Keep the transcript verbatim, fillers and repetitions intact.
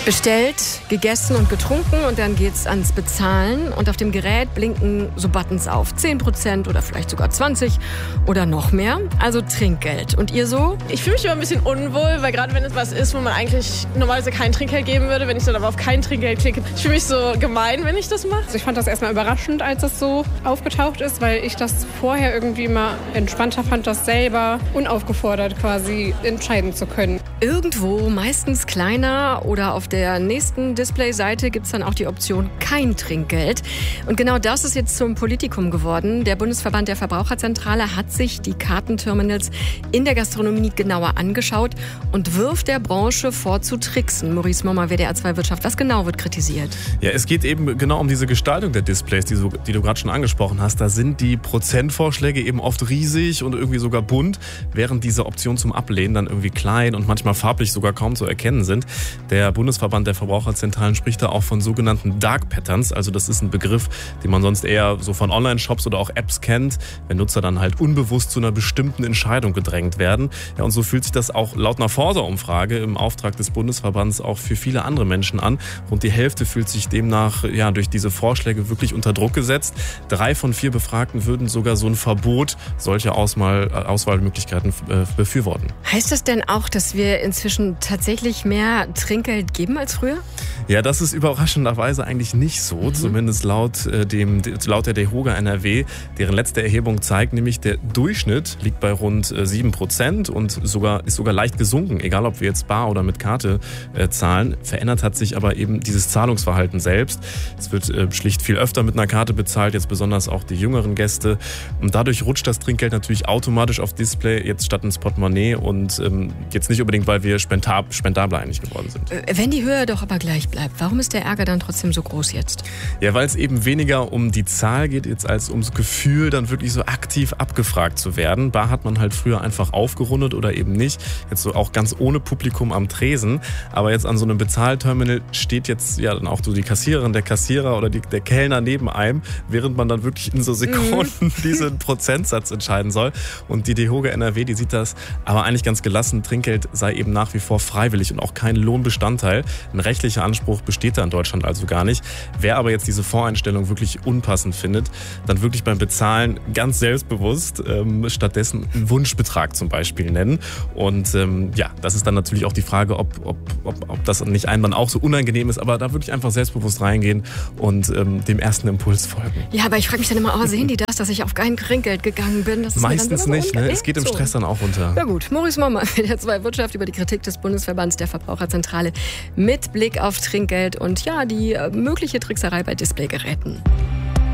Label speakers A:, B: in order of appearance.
A: Bestellt, gegessen und getrunken und dann geht's ans Bezahlen und auf dem Gerät blinken so Buttons auf. zehn Prozent oder vielleicht sogar zwanzig oder noch mehr. Also Trinkgeld. Und ihr so?
B: Ich fühle mich immer ein bisschen unwohl, weil gerade wenn es was ist, wo man eigentlich normalerweise kein Trinkgeld geben würde, wenn ich dann aber auf kein Trinkgeld klicke, ich fühle mich so gemein, wenn ich das mache.
C: Also ich fand das erstmal überraschend, als es so aufgetaucht ist, weil ich das vorher irgendwie immer entspannter fand, das selber unaufgefordert quasi entscheiden zu können.
A: Irgendwo, meistens kleiner oder auf der nächsten Displayseite gibt es dann auch die Option kein Trinkgeld. Und genau das ist jetzt zum Politikum geworden. Der Bundesverband der Verbraucherzentrale hat sich die Kartenterminals in der Gastronomie genauer angeschaut und wirft der Branche vor zu tricksen. Maurice Mommer, W D R zwei Wirtschaft, was genau wird kritisiert?
D: Ja, es geht eben genau um diese Gestaltung der Displays, die du, die du gerade schon angesprochen hast. Da sind die Prozentvorschläge eben oft riesig und irgendwie sogar bunt, während diese Optionen zum Ablehnen dann irgendwie klein und manchmal farblich sogar kaum zu erkennen sind. Der Bundesverband der Verbraucherzentralen spricht da auch von sogenannten Dark Patterns. Also das ist ein Begriff, den man sonst eher so von Online-Shops oder auch Apps kennt, wenn Nutzer dann halt unbewusst zu einer bestimmten Entscheidung gedrängt werden. Ja, und so fühlt sich das auch laut einer Forsa-Umfrage im Auftrag des Bundesverbands auch für viele andere Menschen an. Rund die Hälfte fühlt sich demnach ja durch diese Vorschläge wirklich unter Druck gesetzt. Drei von vier Befragten würden sogar so ein Verbot solcher Auswahl, Auswahlmöglichkeiten äh, befürworten.
A: Heißt das denn auch, dass wir inzwischen tatsächlich mehr Trinkgeld geben als früher?
D: Ja, das ist überraschenderweise eigentlich nicht so, mhm. zumindest laut, äh, dem, laut der DEHOGA N R W. Deren letzte Erhebung zeigt nämlich, der Durchschnitt liegt bei rund äh, sieben Prozent und sogar, ist sogar leicht gesunken, egal ob wir jetzt bar oder mit Karte äh, zahlen. Verändert hat sich aber eben dieses Zahlungsverhalten selbst. Es wird äh, schlicht viel öfter mit einer Karte bezahlt, jetzt besonders auch die jüngeren Gäste. Und dadurch rutscht das Trinkgeld natürlich automatisch auf Display, jetzt statt ins Portemonnaie und ähm, jetzt nicht unbedingt, weil wir spendab, spendabler eigentlich geworden sind.
A: Wenn die Höhe doch aber gleich bleibt, warum ist der Ärger dann trotzdem so groß jetzt?
D: Ja, weil es eben weniger um die Zahl geht, jetzt als ums Gefühl, dann wirklich so aktiv abgefragt zu werden. Bar hat man halt früher einfach aufgerundet oder eben nicht. Jetzt so auch ganz ohne Publikum am Tresen. Aber jetzt an so einem Bezahlterminal steht jetzt ja dann auch so die Kassiererin, der Kassierer oder die, der Kellner neben einem, während man dann wirklich in so Sekunden mhm. diesen Prozentsatz entscheiden soll. Und die DEHOGA N R W, die sieht das aber eigentlich ganz gelassen. Trinkgeld sei eben nach wie vor freiwillig und auch kein Lohnbestandteil. Ein rechtlicher Anspruch besteht da in Deutschland also gar nicht. Wer aber jetzt diese Voreinstellung wirklich unpassend findet, dann wirklich beim Bezahlen ganz selbstbewusst ähm, stattdessen einen Wunschbetrag zum Beispiel nennen. Und ähm, ja, das ist dann natürlich auch die Frage, ob, ob, ob, ob das nicht einem dann auch so unangenehm ist, aber da wirklich einfach selbstbewusst reingehen und ähm, dem ersten Impuls folgen.
A: Ja, aber ich frage mich dann immer, oh, sehen die das, dass ich auf kein Trinkgeld gegangen bin? Das ist
D: meistens nicht, ne? Es geht im Stress dann auch runter.
A: Ja gut, Maurice Mommer, W D R zwei Wirtschaft über die Kritik des Bundesverbands der Verbraucherzentrale mit Blick auf Trinkgeld und ja, die mögliche Trickserei bei Displaygeräten.